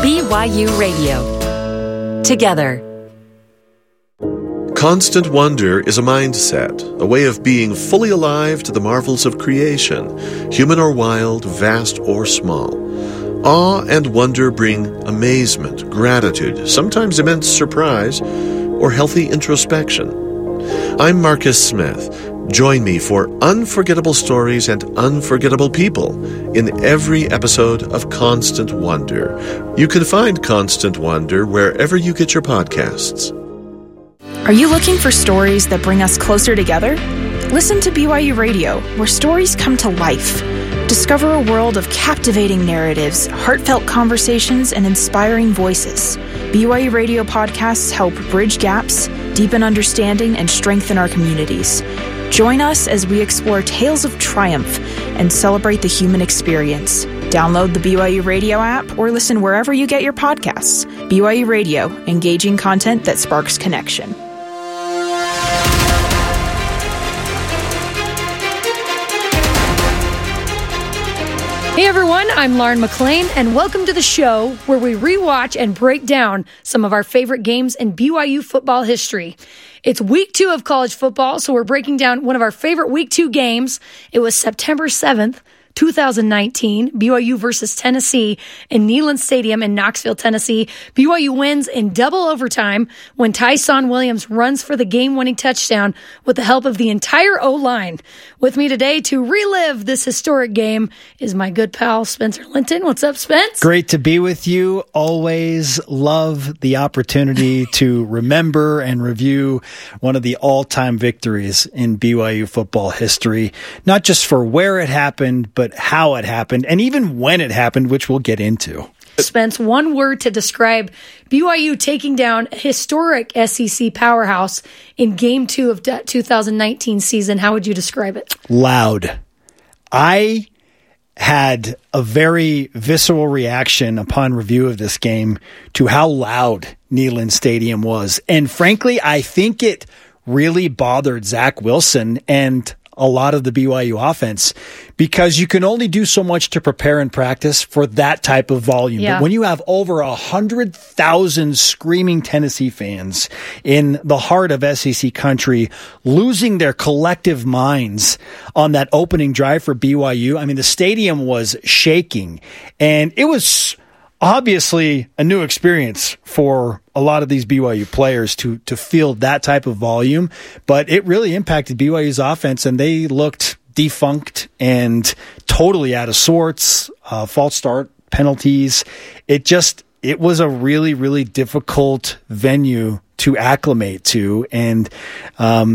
BYU Radio. Together. Constant wonder is a mindset, a way of being fully alive to the marvels of creation, human or wild, vast or small. Awe and wonder bring amazement, gratitude, sometimes immense surprise, or healthy introspection. I'm Marcus Smith. Join me for unforgettable stories and unforgettable people in every episode of Constant Wonder. You can find Constant Wonder wherever you get your podcasts. Are you looking for stories that bring us closer together? Listen to BYU Radio, where stories come to life. Discover a world of captivating narratives, heartfelt conversations, and inspiring voices. BYU Radio podcasts help bridge gaps, deepen understanding, and strengthen our communities. Join us as we explore tales of triumph and celebrate the human experience. Download the BYU Radio app or listen wherever you get your podcasts. BYU Radio, engaging content that sparks connection. Hey everyone, I'm Lauren McLean, and welcome to the show where we rewatch and break down some of our favorite games in BYU football history. It's week 2 of college football, so we're breaking down one of our favorite week 2 games. It was September 7th, 2019, BYU versus Tennessee in Neyland Stadium in Knoxville, Tennessee. BYU wins in double overtime when Tyson Williams runs for the game-winning touchdown with the help of the entire O-line. With me today to relive this historic game is my good pal, Spencer Linton. What's up, Spence? Great to be with you. Always love the opportunity to remember and review one of the all-time victories in BYU football history, not just for where it happened, but how it happened, and even when it happened, which we'll get into. Spence, one word to describe BYU taking down a historic SEC powerhouse in Game 2 of 2019 season. How would you describe it? Loud. I had a very visceral reaction upon review of this game to how loud Neyland Stadium was. And frankly, I think it really bothered Zach Wilson and a lot of the BYU offense, because you can only do so much to prepare and practice for that type of volume. Yeah. But when you have over 100,000 screaming Tennessee fans in the heart of SEC country losing their collective minds on that opening drive for BYU, I mean, the stadium was shaking, and it was obviously a new experience for a lot of these BYU players to feel that type of volume, but it really impacted BYU's offense, and they looked defunct and totally out of sorts, false start penalties. It was a really, really difficult venue to acclimate to, and